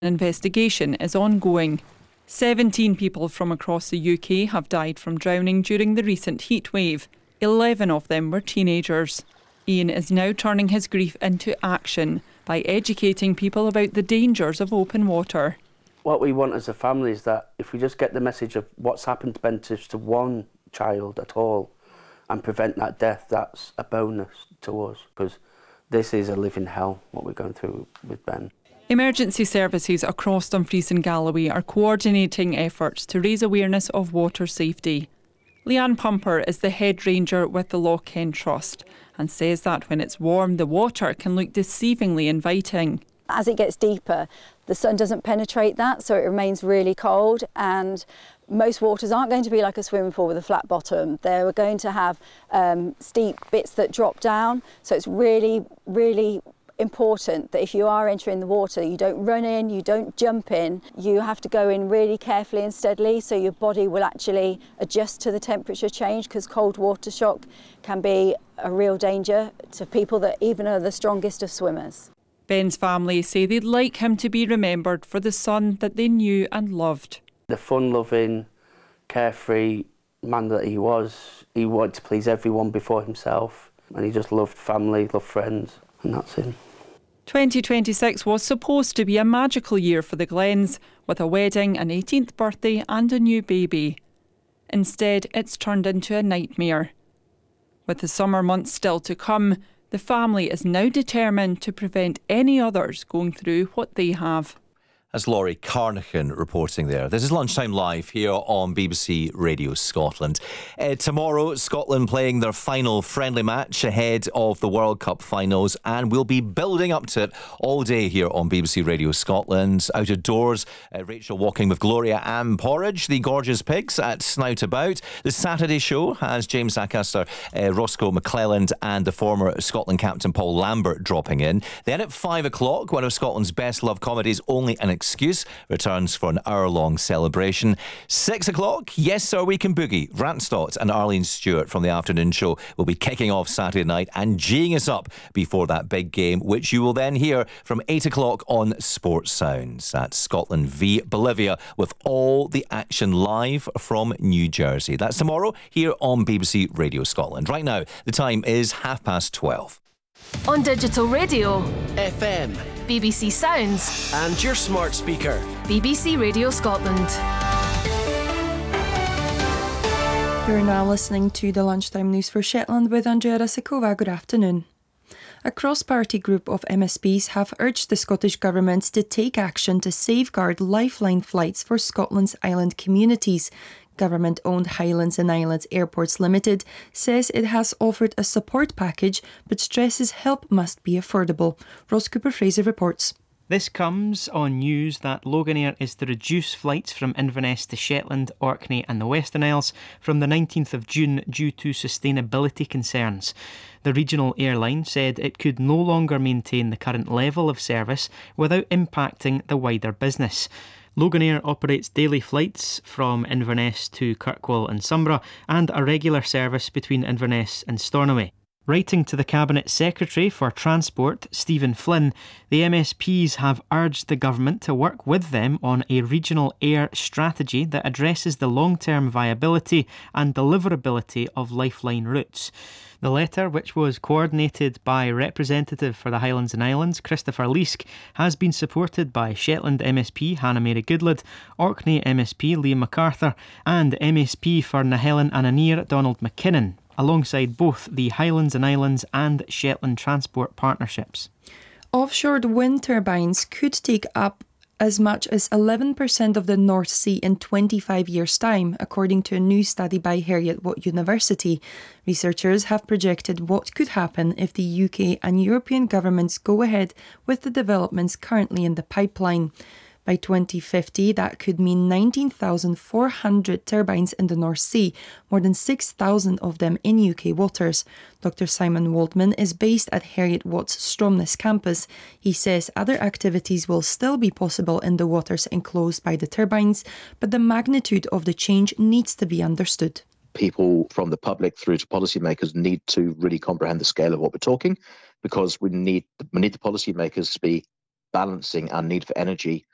An investigation is ongoing. 17 people from across the UK have died from drowning during the recent heat wave. 11 of them were teenagers. Ian is now turning his grief into action by educating people about the dangers of open water. What we want as a family is that if we just get the message of what's happened to Ben to one child at all and prevent that death, that's a bonus to us, because this is a living hell, what we're going through with Ben. Emergency services across Dumfries and Galloway are coordinating efforts to raise awareness of water safety. Leanne Pumper is the head ranger with the Loch Ken Trust and says that when it's warm, the water can look deceivingly inviting. As it gets deeper, the sun doesn't penetrate that, so it remains really cold, and most waters aren't going to be like a swimming pool with a flat bottom. They're going to have steep bits that drop down, so it's really, really important that if you are entering the water, you don't run in, you don't jump in. You have to go in really carefully and steadily so your body will actually adjust to the temperature change, because cold water shock can be a real danger to people that even are the strongest of swimmers. Ben's family say they'd like him to be remembered for the son that they knew and loved. The fun-loving, carefree man that he was, he wanted to please everyone before himself, and he just loved family, loved friends, and that's him. 2026 was supposed to be a magical year for the Glens, with a wedding, an 18th birthday and a new baby. Instead, it's turned into a nightmare. With the summer months still to come, the family is now determined to prevent any others going through what they have. That's Laurie Carnachan reporting there. This is Lunchtime Live here on BBC Radio Scotland. Tomorrow, Scotland playing their final friendly match ahead of the World Cup finals, and we'll be building up to it all day here on BBC Radio Scotland. Out of doors, Rachel walking with Gloria Ann Porridge, the gorgeous pigs at Snout About. The Saturday show has James Acaster, Roscoe McClelland and the former Scotland captain Paul Lambert dropping in. Then at 5 o'clock, one of Scotland's best loved comedies, Only an Excuse, returns for an hour-long celebration. 6 o'clock, Yes Sir We Can Boogie. Rantstott and Arlene Stewart from the afternoon show will be kicking off Saturday night and geeing us up before that big game, which you will then hear from 8 o'clock on Sports Sounds. That's Scotland v Bolivia, with all the action live from New Jersey. That's tomorrow here on BBC Radio Scotland. Right now, the time is 12:30. On digital radio, FM, BBC Sounds and your smart speaker. BBC Radio Scotland. You're now listening to the Lunchtime News for Shetland with Andrea Sikova. Good afternoon. A cross-party group of MSPs have urged the Scottish Government to take action to safeguard lifeline flights for Scotland's island communities. Government-owned Highlands and Islands Airports Limited says it has offered a support package but stresses help must be affordable. Ross Cooper-Fraser reports. This comes on news that Loganair is to reduce flights from Inverness to Shetland, Orkney and the Western Isles from the 19th of June due to sustainability concerns. The regional airline said it could no longer maintain the current level of service without impacting the wider business. Loganair operates daily flights from Inverness to Kirkwall and Sombra and a regular service between Inverness and Stornoway. Writing to the Cabinet Secretary for Transport, Stephen Flynn, the MSPs have urged the government to work with them on a regional air strategy that addresses the long-term viability and deliverability of lifeline routes. The letter, which was coordinated by Representative for the Highlands and Islands, Christopher Leask, has been supported by Shetland MSP Hannah Mary Goodlad, Orkney MSP Liam MacArthur and MSP for Nahelen and Anir Donald McKinnon, alongside both the Highlands and Islands and Shetland Transport Partnerships. Offshore wind turbines could take up as much as 11% of the North Sea in 25 years' time, according to a new study by Heriot-Watt University. Researchers have projected what could happen if the UK and European governments go ahead with the developments currently in the pipeline. By 2050, that could mean 19,400 turbines in the North Sea, more than 6,000 of them in UK waters. Dr. Simon Waldman is based at Heriot-Watt's Stromness campus. He says other activities will still be possible in the waters enclosed by the turbines, but the magnitude of the change needs to be understood. People from the public through to policymakers need to really comprehend the scale of what we're talking, because we need the policymakers to be balancing our need for energy